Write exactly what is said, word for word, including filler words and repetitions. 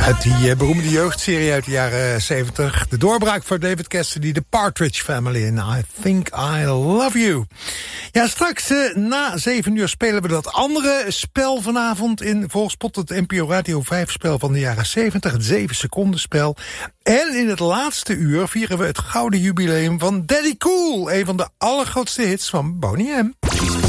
Uit die uh, beroemde jeugdserie uit de jaren zeventig. De doorbraak voor David Cassidy, The Partridge Family. En I Think I Love You. Ja, straks uh, na zeven uur spelen we dat andere spel vanavond in Volkspot. Het N P O Radio vijf spel van de jaren zeventig. Het zeven seconden spel. En in het laatste uur vieren we het gouden jubileum van Daddy Cool. Een van de allergrootste hits van Boney M.